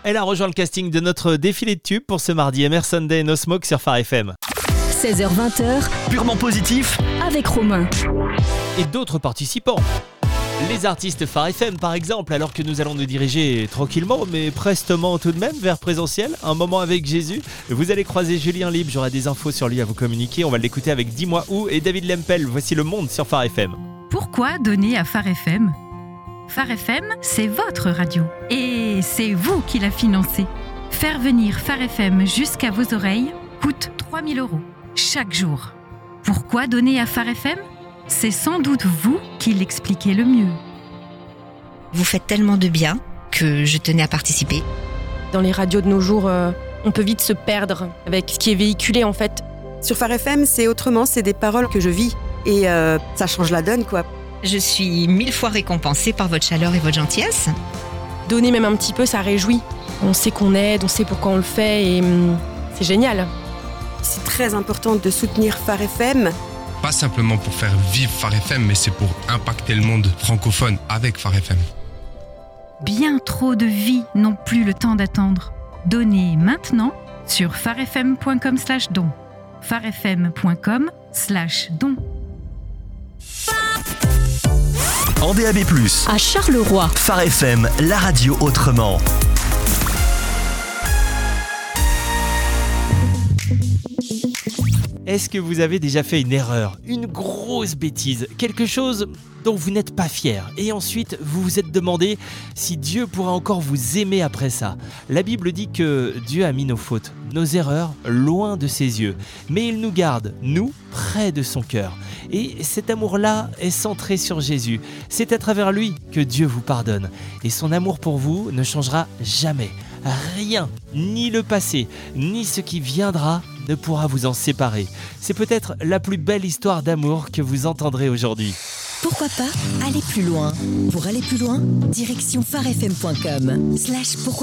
Elle a rejoint le casting de notre défilé de tubes pour ce mardi. Emerson Day, No Smoke sur Phare FM. 16h-20h, Purement positif. avec Romain. Et d'autres participants. Les artistes Phare FM par exemple, alors que nous allons nous diriger tranquillement mais prestement tout de même vers présentiel, un moment avec Jésus. Vous allez croiser Julien Libre, j'aurai des infos sur lui à vous communiquer, on va l'écouter avec Dis-moi où et David Lempel. Voici Le Monde sur Phare FM. Pourquoi donner à Phare FM ? Phare FM, c'est votre radio et c'est vous qui la financez. Faire venir Phare FM jusqu'à vos oreilles coûte 3 000 € chaque jour. Pourquoi donner à Phare FM ? C'est sans doute vous qui l'expliquez le mieux. Vous faites tellement de bien que je tenais à participer. Dans les radios de nos jours, on peut vite se perdre avec ce qui est véhiculé en fait. Sur Phare FM, c'est autrement, c'est des paroles que je vis et ça change la donne quoi. Je suis 1000 fois récompensée par votre chaleur et votre gentillesse. Donner même un petit peu, ça réjouit. On sait qu'on aide, on sait pourquoi on le fait et c'est génial. C'est très important de soutenir Phare FM. Pas simplement pour faire vivre Phare FM, mais c'est pour impacter le monde francophone avec Phare FM. Bien trop de vies n'ont plus le temps d'attendre. Donnez maintenant sur pharefm.com/don. pharefm.com/don. En DAB+, À Charleroi, Phare FM, la radio autrement. Est-ce que vous avez déjà fait une erreur, une grosse bêtise, quelque chose dont vous n'êtes pas fier et ensuite vous vous êtes demandé si Dieu pourrait encore vous aimer après ça? La Bible dit que Dieu a mis nos fautes, nos erreurs loin de ses yeux, mais il nous garde, nous, près de son cœur. Et cet amour-là est centré sur Jésus. C'est à travers lui que Dieu vous pardonne. Et son amour pour vous ne changera jamais. Rien, ni le passé, ni ce qui viendra, ne pourra vous en séparer. C'est peut-être la plus belle histoire d'amour que vous entendrez aujourd'hui. pourquoi pas aller plus loin ? Pour aller plus loin, direction pharefm.com/pourquoi